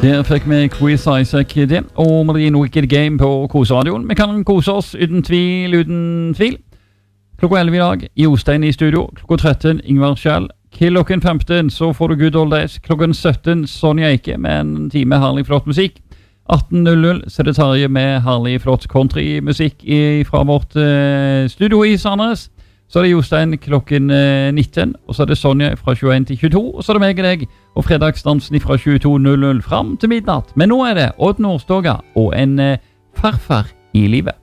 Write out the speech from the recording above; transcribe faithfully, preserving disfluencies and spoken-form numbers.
Der fikk vi Chris Isaak det, og Marine Wicked Game på Koseradioen. Vi kan kose oss uten tvil, uten tvil. Klokka elleve i dag, Jostein i studio. Klokka tretten, Ingvar Kjell. Klokken femten, så får du Good Old Days. Klokken sytten, Sonja Eike med en time herlig flott musikk. atten null null, så det Terje med herlig flott countrymusikk fra vårt eh, studio i Sandnes. Så er det Jostein klokken nitten, og så er det Sonja fra tjueen til tjueto, og så er det meg og deg, og fredagsdansen fra tjueto null null fram til midnatt. Men nå er det Odd Nordstoga og en eh, farfar i livet.